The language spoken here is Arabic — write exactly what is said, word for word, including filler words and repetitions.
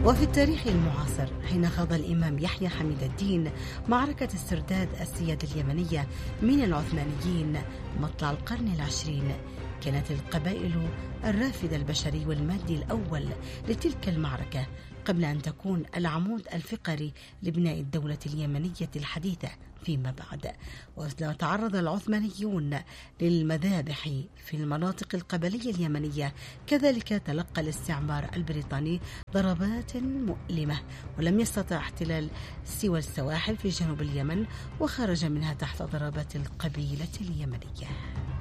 وفي التاريخ المعاصر حين خاض الإمام يحيى حميد الدين معركة استرداد السيادة اليمنية من العثمانيين مطلع القرن العشرين، كانت القبائل الرافد البشري والمادي الأول لتلك المعركة قبل أن تكون العمود الفقري لبناء الدولة اليمنية الحديثة فيما بعد. وتعرض العثمانيون للمذابح في المناطق القبلية اليمنية، كذلك تلقى الاستعمار البريطاني ضربات مؤلمة، ولم يستطع احتلال سوى السواحل في جنوب اليمن، وخرج منها تحت ضربات القبيلة اليمنية.